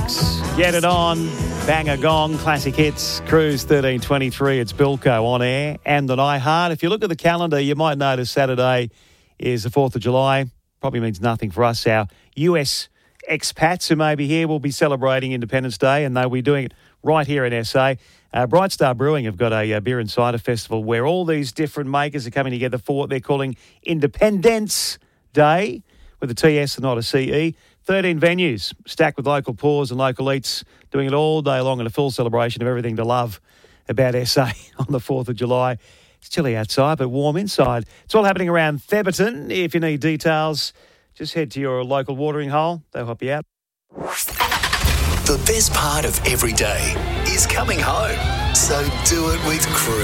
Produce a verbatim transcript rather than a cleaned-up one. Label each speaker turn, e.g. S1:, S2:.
S1: Get it on. Bang a gong. Classic hits. Cruise thirteen twenty-three. It's Bilko on air and on iHeart. If you look at the calendar, you might notice Saturday is the fourth of July. Probably means nothing for us. Our U S expats who may be here will be celebrating Independence Day, and they'll be doing it right here in S A. Uh, Bright Star Brewing have got a, uh beer and cider festival where all these different makers are coming together for what they're calling Independence Day, with a T S and not a C E. thirteen venues stacked with local pours and local eats, doing it all day long in a full celebration of everything to love about S A on the fourth of July. It's chilly outside, but warm inside. It's all happening around Theberton. If you need details, just head to your local watering hole. They'll help you out.
S2: The best part of every day is coming home. So do it with Cruise.